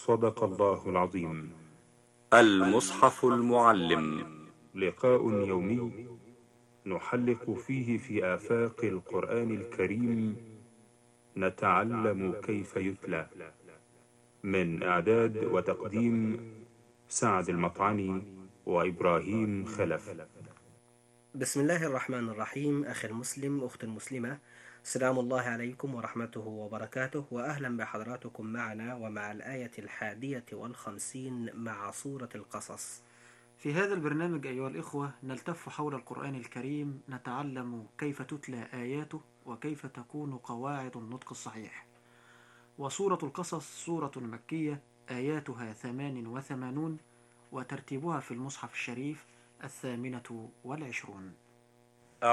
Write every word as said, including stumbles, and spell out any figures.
صدق الله العظيم. المصحف المعلم، لقاء يومي نحلق فيه في آفاق القرآن الكريم، نتعلم كيف يتلى. من إعداد وتقديم سعد المطعني وإبراهيم خلف. بسم الله الرحمن الرحيم. أخي المسلم، أخت المسلمة، سلام الله عليكم ورحمته وبركاته، وأهلا بحضراتكم معنا ومع الآية الحادية والخمسين مع سورة القصص. في هذا البرنامج أيها الإخوة نلتف حول القرآن الكريم، نتعلم كيف تتلى آياته وكيف تكون قواعد النطق الصحيح. وسورة القصص سورة مكية، آياتها ثمان وثمانون، وترتيبها في المصحف الشريف الثامنة والعشرون.